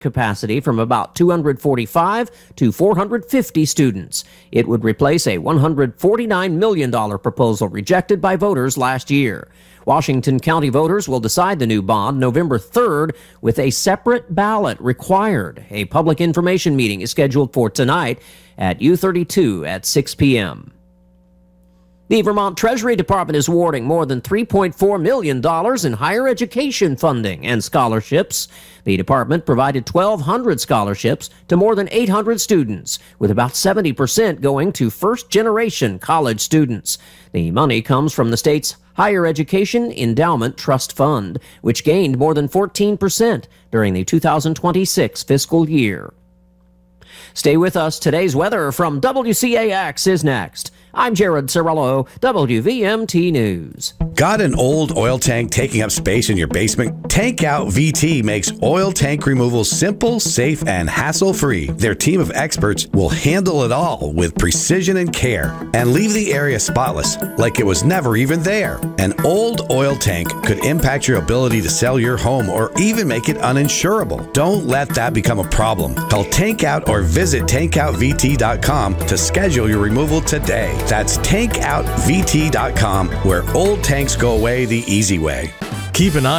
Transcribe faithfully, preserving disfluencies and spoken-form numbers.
capacity from about two hundred forty-five to four hundred fifty students. It would replace a one hundred forty-nine million dollars proposal rejected by voters last year. Washington County voters will decide the new bond November third with a separate ballot required. A public information meeting is scheduled for tonight at U thirty-two at six p.m. The Vermont Treasury Department is awarding more than three point four million dollars in higher education funding and scholarships. The department provided twelve hundred scholarships to more than eight hundred students, with about seventy percent going to first-generation college students. The money comes from the state's Higher Education Endowment Trust Fund, which gained more than fourteen percent during the two thousand twenty-six fiscal year. Stay with us. Today's weather from W C A X is next. I'm Jared Cirillo, W V M T News. Got an old oil tank taking up space in your basement? Tank Out V T makes oil tank removal simple, safe, and hassle-free. Their team of experts will handle it all with precision and care and leave the area spotless like it was never even there. An old oil tank could impact your ability to sell your home or even make it uninsurable. Don't let that become a problem. Call Tank Out or visit tank out v t dot com to schedule your removal today. That's tank out v t dot com, where old tanks go away the easy way. Keep an eye